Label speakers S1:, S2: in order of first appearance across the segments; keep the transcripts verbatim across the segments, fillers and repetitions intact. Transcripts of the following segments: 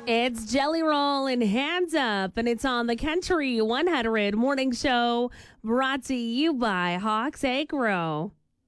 S1: It's Jelly Roll and Hands Up, and it's on the Country one hundred Morning Show, brought to you by Hawks Agro.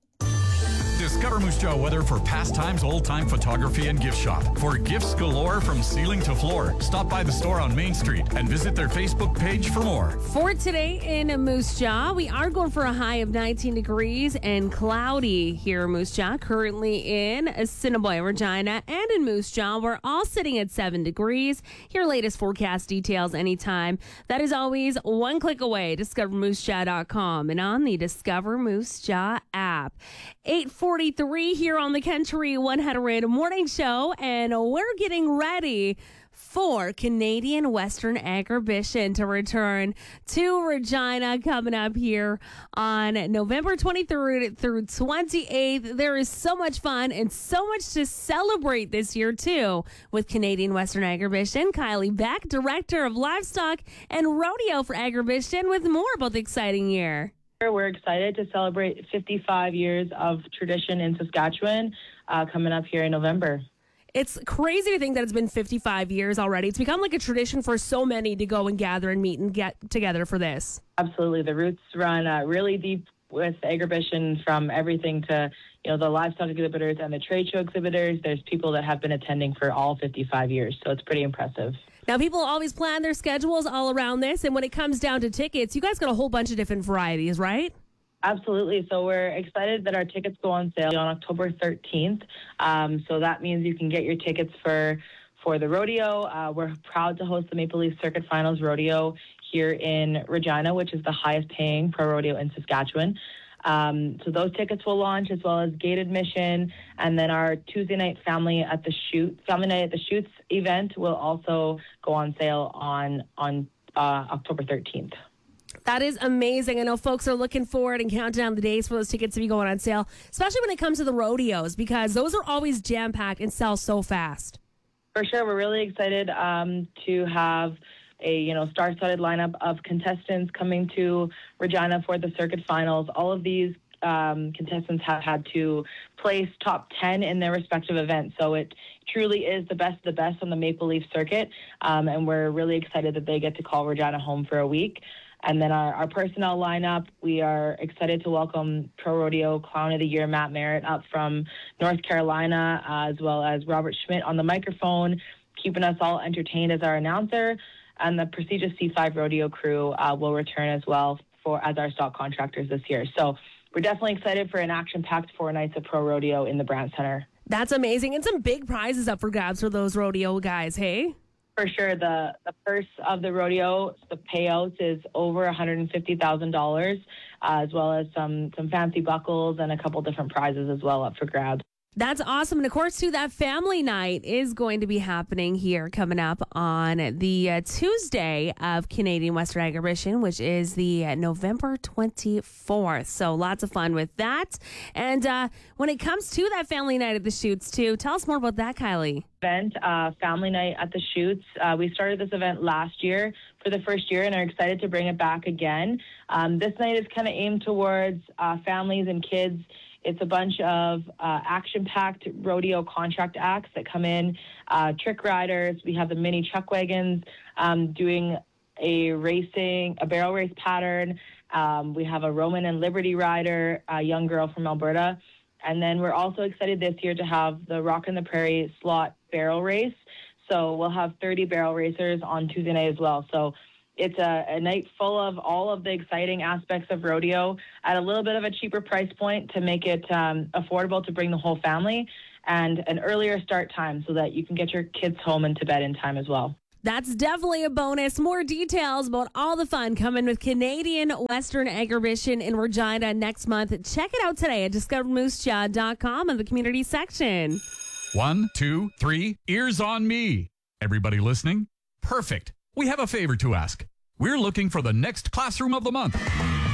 S2: Discover Moose Jaw weather for pastimes, old-time photography, and gift shop. For gifts galore from ceiling to floor, stop by the store on Main Street and visit their Facebook page for more.
S1: For today in Moose Jaw, we are going for a high of nineteen degrees and cloudy here in Moose Jaw. Currently in Assiniboia, Regina, and in Moose Jaw, we're all sitting at seven degrees. Your latest forecast details anytime. That is always one click away. discover moose jaw dot com and on the Discover Moose Jaw app. eight forty-three here on the Country one hundred Morning Show, and we're getting ready for Canadian Western Agribition to return to Regina coming up here on November twenty-third through twenty-eighth. There is so much fun and so much to celebrate this year, too, with Canadian Western Agribition. Kylie Beck, Director of Livestock and Rodeo for Agribition, with more about the exciting year.
S3: We're excited to celebrate fifty-five years of tradition in Saskatchewan uh, coming up here in November.
S1: It's crazy to think that it's been fifty-five years already. It's become like a tradition for so many to go and gather and meet and get together for this.
S3: Absolutely. The roots run uh, really deep with Agribition, from everything to, you know, the livestock exhibitors and the trade show exhibitors. There's people that have been attending for all fifty-five years, so it's pretty impressive.
S1: Now, people always plan their schedules all around this, and when it comes down to tickets, you guys got a whole bunch of different varieties, right?
S3: Absolutely. So we're excited that our tickets go on sale on October thirteenth. Um, so that means you can get your tickets for for the rodeo. Uh, we're proud to host the Maple Leaf Circuit Finals Rodeo here in Regina, which is the highest paying pro rodeo in Saskatchewan. Um, so those tickets will launch, as well as gate admission, and then our Tuesday night family at the shoot family night at the Shoots event will also go on sale on on uh, October thirteenth.
S1: That is amazing. I know folks are looking forward and counting down the days for those tickets to be going on sale, especially when it comes to the rodeos, because those are always jam-packed and sell so fast.
S3: For sure. We're really excited um, to have a you know star-studded lineup of contestants coming to Regina for the circuit finals. All of these um, contestants have had to place top ten in their respective events, so it truly is the best of the best on the Maple Leaf circuit, um, and we're really excited that they get to call Regina home for a week. And then our, our personnel lineup, we are excited to welcome Pro Rodeo Clown of the Year Matt Merritt up from North Carolina, uh, as well as Robert Schmidt on the microphone, keeping us all entertained as our announcer. And the prestigious C five Rodeo crew uh, will return as well for as our stock contractors this year. So we're definitely excited for an action-packed four nights of Pro Rodeo in the Brandt Center.
S1: That's amazing. And some big prizes up for grabs for those rodeo guys, hey?
S3: For sure. The, the purse of the rodeo, the payouts is over one hundred fifty thousand dollars, uh, as well as some, some fancy buckles and a couple different prizes as well up for grabs.
S1: That's awesome. And of course, too, that family night is going to be happening here coming up on the uh, Tuesday of Canadian Western Agribition, which is the uh, November twenty-fourth. So lots of fun with that. And uh, when it comes to that family night at the Shoots, too, tell us more about that, Kylie.
S3: Event, uh, family night at the Shoots. Uh, we started this event last year for the first year and are excited to bring it back again. Um, this night is kind of aimed towards uh, families and kids. It's a bunch of uh, action-packed rodeo contract acts that come in, uh, trick riders. We have the mini chuck wagons um, doing a racing, a barrel race pattern. Um, we have a Roman and Liberty rider, a young girl from Alberta. And then we're also excited this year to have the Rock in the Prairie slot barrel race. So we'll have thirty barrel racers on Tuesday night as well. So it's a, a night full of all of the exciting aspects of rodeo at a little bit of a cheaper price point to make it um, affordable to bring the whole family, and an earlier start time so that you can get your kids home and to bed in time as well.
S1: That's definitely a bonus. More details about all the fun coming with Canadian Western Agribition in Regina next month. Check it out today at discover moose jaw dot com in the community section.
S2: One, two, three, ears on me. Everybody listening? Perfect. We have a favor to ask. We're looking for the next classroom of the month.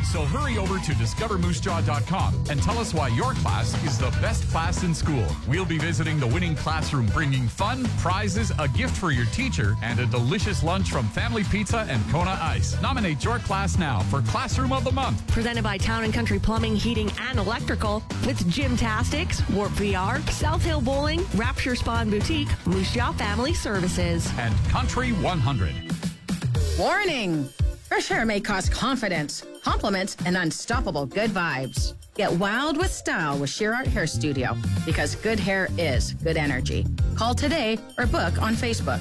S2: So hurry over to discover moose jaw dot com and tell us why your class is the best class in school. We'll be visiting the winning classroom, bringing fun, prizes, a gift for your teacher, and a delicious lunch from Family Pizza and Kona Ice. Nominate your class now for Classroom of the Month.
S4: Presented by Town and Country Plumbing, Heating, and Electrical with Gymtastics, Warp V R, South Hill Bowling, Rapture Spa and Boutique, Moose Jaw Family Services,
S2: and Country one hundred.
S5: Warning! Fresh hair may cause confidence, compliments, and unstoppable good vibes. Get wild with style with Sheer Art Hair Studio because good hair is good energy. Call today or book on Facebook.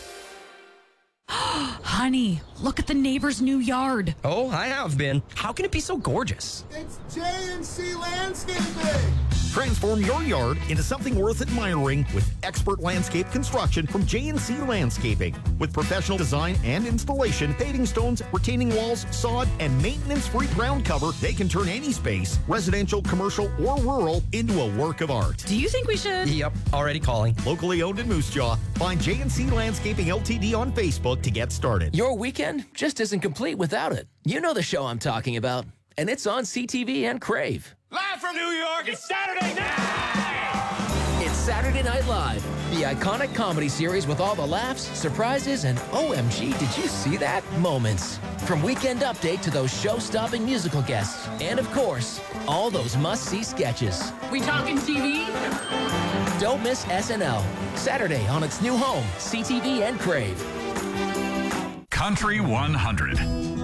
S6: Honey, look at the neighbor's new yard.
S7: Oh, I have been. How can it be so gorgeous?
S8: It's J and C Landscaping.
S9: Transform your yard into something worth admiring with expert landscape construction from J and C Landscaping. With professional design and installation, paving stones, retaining walls, sod, and maintenance-free ground cover, they can turn any space, residential, commercial, or rural, into a work of art.
S6: Do you think we should?
S7: Yep, already calling.
S9: Locally owned in Moose Jaw. Find J and C Landscaping L T D on Facebook to get started.
S10: Your weekend just isn't complete without it. You know the show I'm talking about, and it's on C T V and Crave.
S11: Live from New York, it's Saturday night!
S10: It's Saturday Night Live, the iconic comedy series with all the laughs, surprises, and O M G, did you see that? Moments. From Weekend Update to those show-stopping musical guests. And of course, all those must-see sketches.
S6: We talking T V?
S10: Don't miss S N L. Saturday on its new home, C T V and Crave.
S2: Country one hundred.